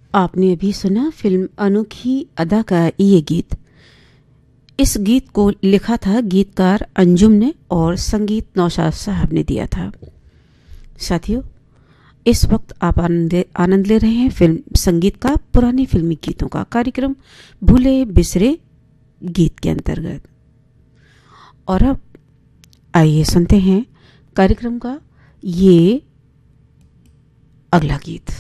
आपने अभी सुना फिल्म अनोखी अदा का ये गीत। इस गीत को लिखा था गीतकार अंजुम ने और संगीत नौशाद साहब ने दिया था। साथियों, इस वक्त आप आनंद ले रहे हैं फिल्म संगीत का पुरानी फिल्मी गीतों का कार्यक्रम भूले बिसरे गीत के अंतर्गत। और अब आइए सुनते हैं कार्यक्रम का ये अगला गीत।